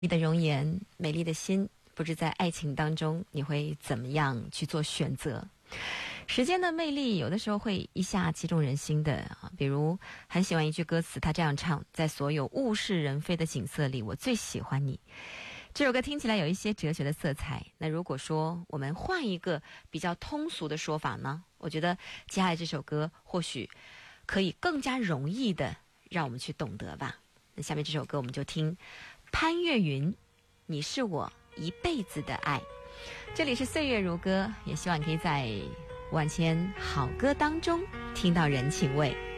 你的容颜，美丽的心，不知在爱情当中你会怎么样去做选择。时间的魅力有的时候会一下击中人心的啊，比如很喜欢一句歌词，他这样唱：在所有物是人非的景色里，我最喜欢你。这首歌听起来有一些哲学的色彩，那如果说我们换一个比较通俗的说法呢，我觉得接下来这首歌或许可以更加容易的让我们去懂得吧。那下面这首歌我们就听潘越云，你是我一辈子的爱。这里是岁月如歌，也希望你可以在万千好歌当中听到人情味。